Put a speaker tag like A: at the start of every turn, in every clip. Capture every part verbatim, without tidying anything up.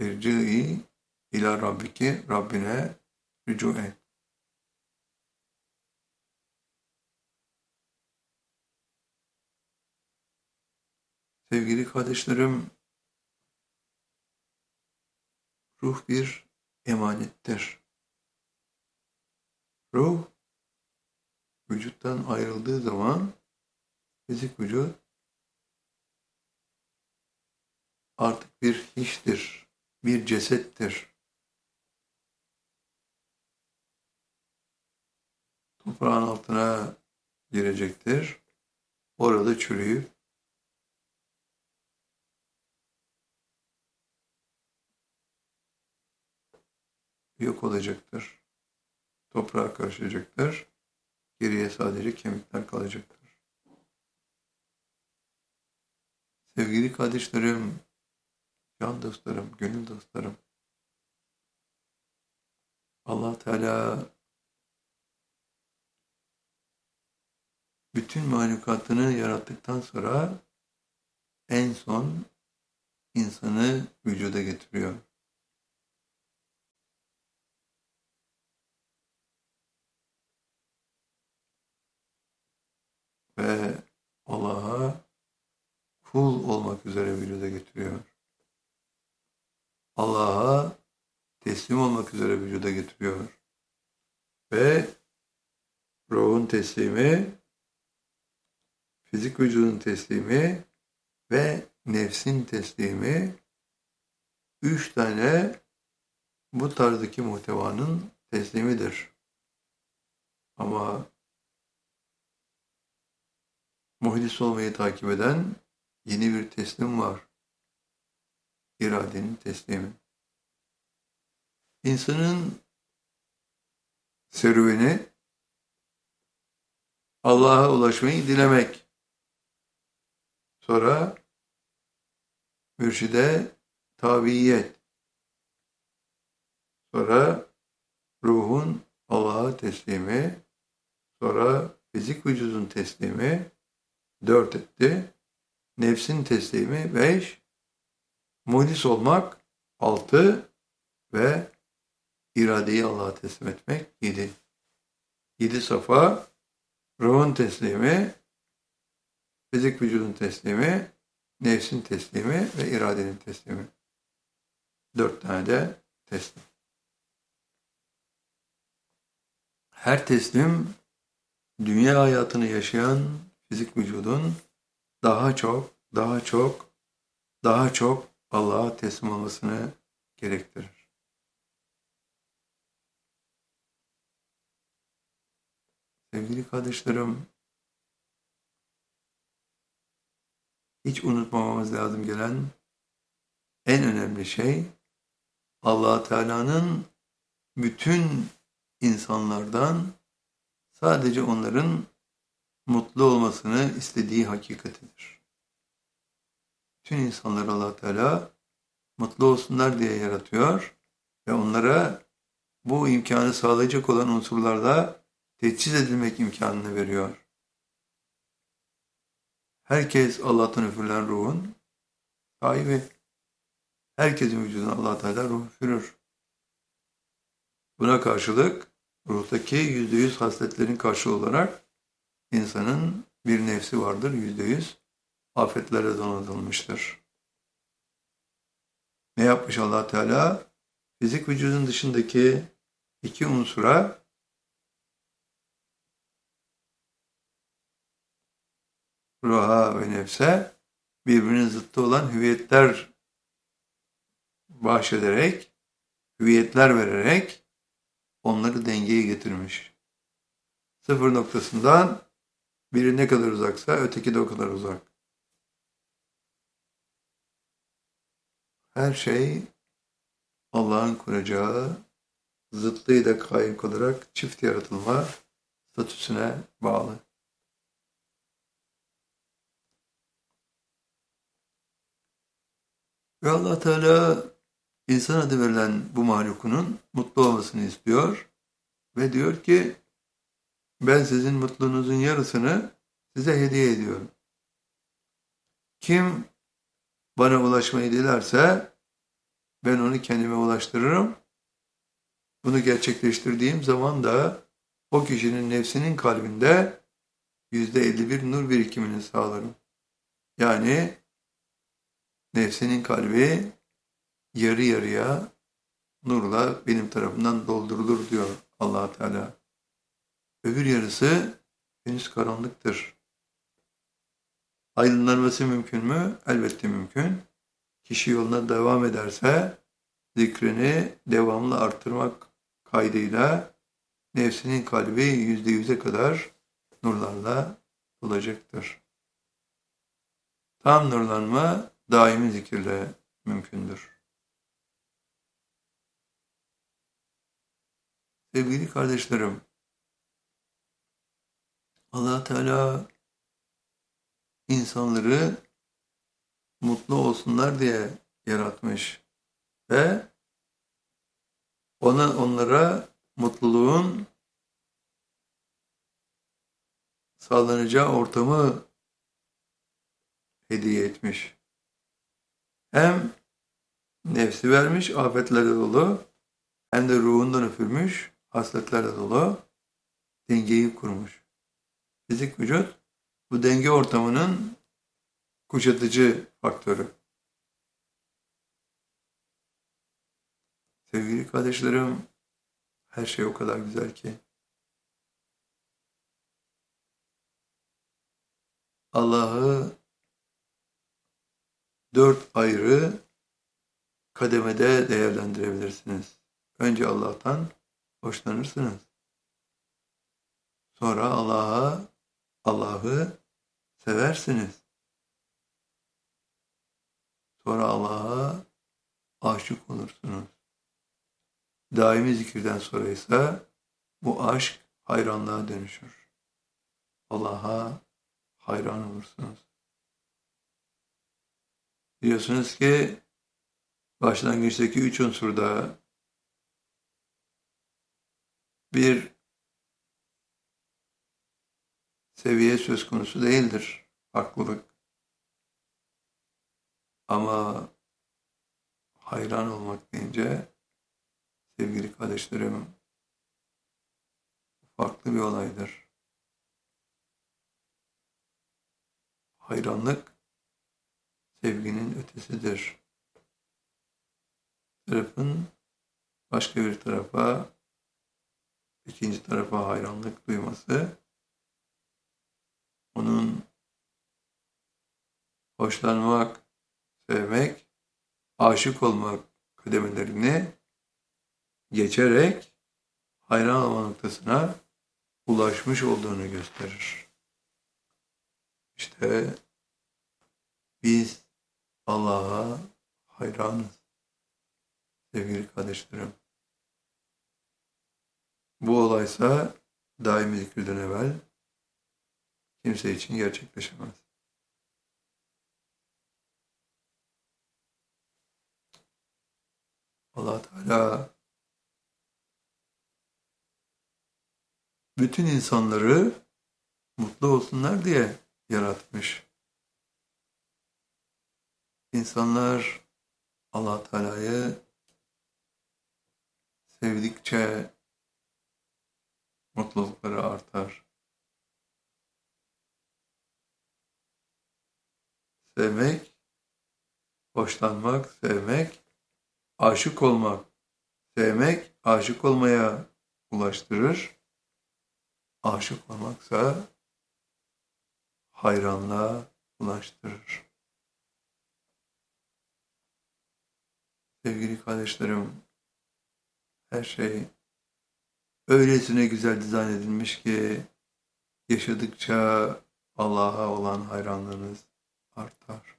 A: İrci'i ila rabbiki, Rabbine rücu et. Sevgili kardeşlerim, ruh bir emanettir. Ruh, vücuttan ayrıldığı zaman fizik vücut artık bir hiçtir, bir cesettir. Toprağın altına girecektir. Orada çürüyüp yok olacaktır. Toprağa karışacaktır. Geriye sadece kemikler kalacaktır. Sevgili kardeşlerim, can dostlarım, gönül dostlarım, Allah Teala bütün mahlukatını yarattıktan sonra en son insanı vücuda getiriyor. Ve Allah'a kul olmak üzere vücuda getiriyor. Allah'a teslim olmak üzere vücuda getiriyor. Ve ruhun teslimi, fizik vücudun teslimi ve nefsin teslimi, üç tane bu tarzdaki muhtevanın teslimidir. Ama muhlis olmayı takip eden yeni bir teslim var. İradenin teslimi. İnsanın serüveni Allah'a ulaşmayı dilemek. Sonra mürşide tabiyet. Sonra ruhun Allah'a teslimi. Sonra fizik vücudun teslimi. Dört etti. Nefsin teslimi. Beş. Muhlis olmak. Altı. Ve iradeyi Allah'a teslim etmek. Yedi. Yedi safa. Ruhun teslimi. Fizik vücudun teslimi. Nefsin teslimi ve iradenin teslimi. Dört tane de teslim. Her teslim dünya hayatını yaşayan fizik vücudun daha çok, daha çok, daha çok Allah'a teslim olmasını gerektirir. Sevgili kardeşlerim, hiç unutmamamız lazım gelen en önemli şey Allah Teala'nın bütün insanlardan sadece onların mutlu olmasını istediği hakikatidir. Bütün insanları Allah Teala mutlu olsunlar diye yaratıyor ve onlara bu imkanı sağlayacak olan unsurlarda teçhiz edilmek imkanını veriyor. Herkes Allah'tan üfürülen ruhun sahibi. Herkesin vücuduna Allah Teala ruh üfürür. Buna karşılık ruhtaki yüzde yüz hasletlerin karşılığı olarak insanın bir nefsi vardır, yüzde yüz afetlerle donatılmıştır. Ne yapmış Allah Teala? Fizik vücudun dışındaki iki unsura ruha ve nefse birbirinin zıttı olan hüviyetler bahşederek, hüviyetler vererek onları dengeye getirmiş. Sıfır noktasından biri ne kadar uzaksa öteki de o kadar uzak. Her şey Allah'ın kuracağı zıttıyla kaim olarak çift yaratılma statüsüne bağlı. Ve Allah Teala insan adı verilen bu mahlukunun mutlu olmasını istiyor ve diyor ki ben sizin mutluluğunuzun yarısını size hediye ediyorum. Kim bana ulaşmayı dilerse ben onu kendime ulaştırırım. Bunu gerçekleştirdiğim zaman da o kişinin nefsinin kalbinde yüzde elli bir nur birikimini sağlarım. Yani nefsinin kalbi yarı yarıya nurla benim tarafından doldurulur diyor Allah Teala. Öbür yarısı henüz karanlıktır. Aydınlanması mümkün mü? Elbette mümkün. Kişi yoluna devam ederse zikrini devamlı artırmak kaydıyla nefsinin kalbi yüzde yüze kadar nurlarla dolacaktır. Tam nurlanma daimi zikirle mümkündür. Sevgili kardeşlerim, Allah Teala insanları mutlu olsunlar diye yaratmış ve ona, onlara mutluluğun sağlanacağı ortamı hediye etmiş. Hem nefsi vermiş, afetlerle dolu, hem de ruhundan üfürmüş, hasletlerle dolu, dengeyi kurmuş. Fizik vücut, bu denge ortamının kuşatıcı faktörü. Sevgili kardeşlerim, her şey o kadar güzel ki. Allah'ı dört ayrı kademede değerlendirebilirsiniz. Önce Allah'tan hoşlanırsınız. Sonra Allah'a, Allah'ı seversiniz. Sonra Allah'a aşık olursunuz. Daimi zikirden sonra ise bu aşk hayranlığa dönüşür. Allah'a hayran olursunuz. Biliyorsunuz ki başlangıçtaki üç unsurda bir seviye söz konusu değildir. Haklılık. Ama hayran olmak deyince sevgili kardeşlerim farklı bir olaydır. Hayranlık sevginin ötesidir. Bir tarafın başka bir tarafa, ikinci tarafa hayranlık duyması, onun hoşlanmak, sevmek, aşık olmak kademelerini geçerek hayran olma noktasına ulaşmış olduğunu gösterir. İşte biz Allah'a hayranız sevgili kardeşlerim. Bu olaysa daimi zikirden evvel kimse için gerçekleşemez. Allah Teala bütün insanları mutlu olsunlar diye yaratmış. İnsanlar Allah Teala'yı sevdikçe mutlulukları artar. Sevmek, hoşlanmak, sevmek, aşık olmak, sevmek, aşık olmaya ulaştırır. Aşık olmaksa hayranlığa ulaştırır. Sevgili kardeşlerim, her şey öylesine güzel dizayn edilmiş ki yaşadıkça Allah'a olan hayranlığınız artar.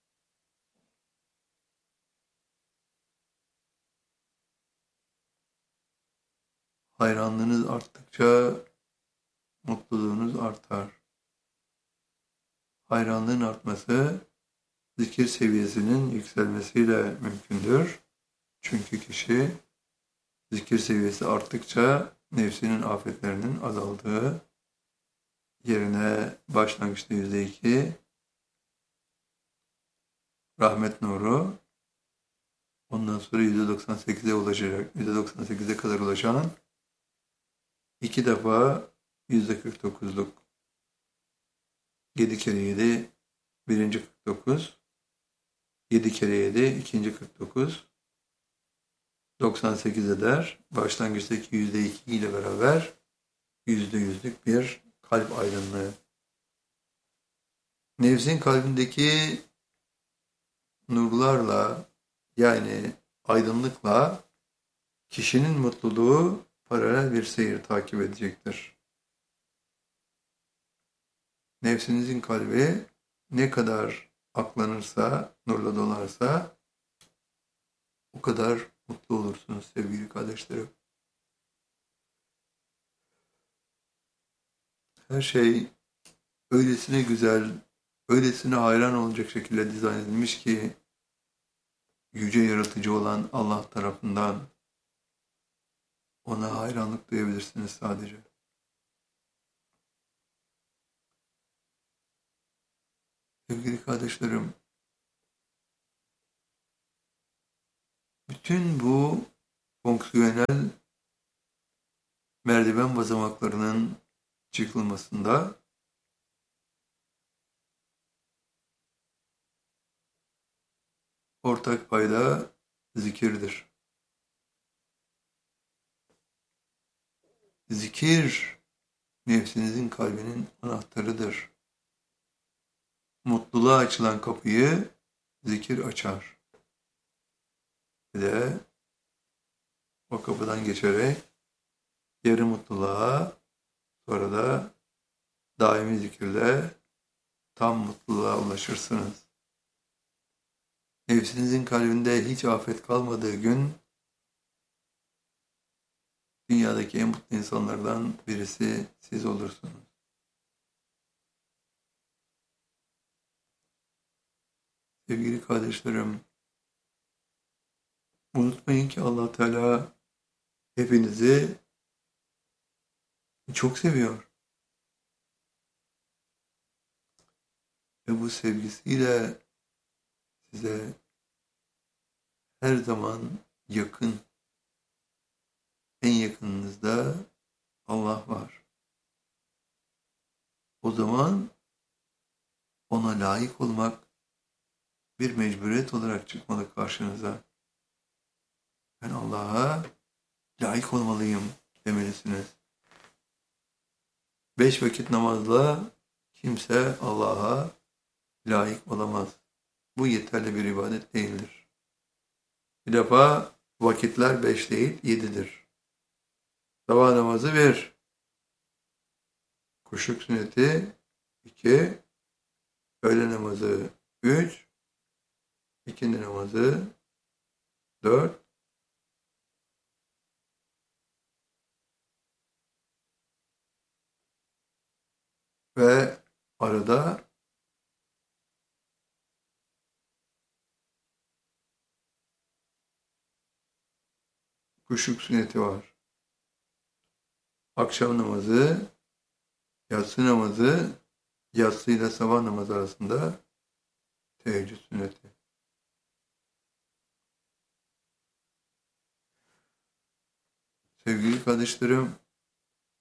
A: Hayranlığınız arttıkça mutluluğunuz artar. Hayranlığın artması zikir seviyesinin yükselmesiyle mümkündür. Çünkü kişi zikir seviyesi arttıkça nefsinin afetlerinin azaldığı, yerine başlangıçta yüzde iki rahmet nuru ondan sonra yüzde doksan sekize ulaşacak, yüzde doksan sekize kadar ulaşan iki defa yüzde kırk dokuzluk yedi kere yedi birinci kırk dokuz, yedi kere yedi ikinci kırk dokuz, doksan sekiz eder. Başlangıçtaki yüzde iki ile beraber yüzde yüzlük bir kalp aydınlığı. Nefsin kalbindeki nurlarla, yani aydınlıkla kişinin mutluluğu paralel bir seyir takip edecektir. Nefsinizin kalbi ne kadar aklanırsa, nurla dolarsa o kadar mutlu olursunuz sevgili kardeşlerim. Her şey öylesine güzel, öylesine hayran olacak şekilde dizayn edilmiş ki yüce yaratıcı olan Allah tarafından ona hayranlık duyabilirsiniz sadece. Sevgili kardeşlerim, bütün bu fonksiyonel merdiven basamaklarının çıkılmasında ortak payda zikirdir. Zikir, nefsinizin kalbinin anahtarıdır. Mutluluğa açılan kapıyı zikir açar. Bir de o kapıdan geçerek yarı mutluluğa, sonra da daimi zikirle tam mutluluğa ulaşırsınız. Nefsinizin kalbinde hiç afet kalmadığı gün dünyadaki en mutlu insanlardan birisi siz olursunuz. Sevgili kardeşlerim, unutmayın ki Allah Teala hepinizi çok seviyor. Ve bu sevgisiyle size her zaman yakın, en yakınınızda Allah var. O zaman ona layık olmak bir mecburiyet olarak çıkmalı karşınıza. Ben Allah'a layık olmalıyım demelisiniz. Beş vakit namazla kimse Allah'a layık olamaz. Bu yeterli bir ibadet değildir. Bir defa vakitler beş değil, yedidir. Sabah namazı bir, kuşluk sünneti iki, öğle namazı üç, ikindi namazı dört, ve arada kuşluk sünneti var. Akşam namazı, yatsı namazı, yatsı ile sabah namazı arasında teheccüd sünneti. Sevgili kardeşlerim,